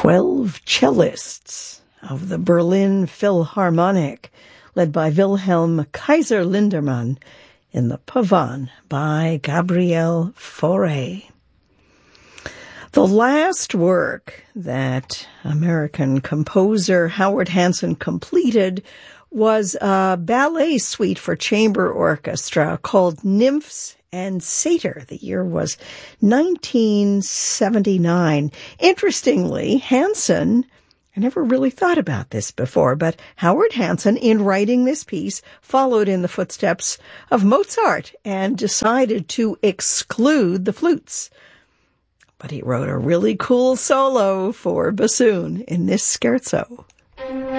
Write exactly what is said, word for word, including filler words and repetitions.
twelve cellists of the Berlin Philharmonic, led by Wilhelm Kaiser Lindemann, in the Pavane by Gabriel Fauré. The last work that American composer Howard Hanson completed was a ballet suite for chamber orchestra called Nymphs and Satyr. The year was nineteen seventy-nine. Interestingly, Hanson, I never really thought about this before, but Howard Hanson, in writing this piece, followed in the footsteps of Mozart and decided to exclude the flutes. But he wrote a really cool solo for bassoon in this scherzo.